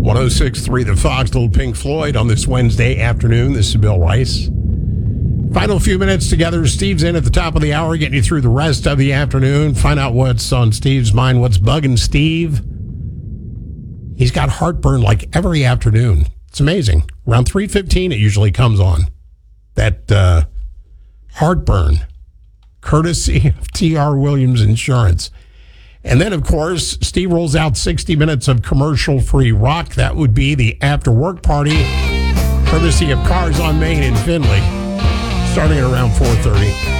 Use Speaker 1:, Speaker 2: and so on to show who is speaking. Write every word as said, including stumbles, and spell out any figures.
Speaker 1: oh six point three The Fox, Little Pink Floyd on this Wednesday afternoon. This is Bill Rice. Final few minutes together. Steve's in at the top of the hour, getting you through the rest of the afternoon. Find out what's on Steve's mind, what's bugging Steve. He's got heartburn like every afternoon. It's amazing. Around three fifteen, it usually comes on. That uh, heartburn, courtesy of T R Williams Insurance. And then, of course, Steve rolls out sixty minutes of commercial-free rock. That would be the after-work party, courtesy of Cars on Main in Findlay, starting at around four thirty.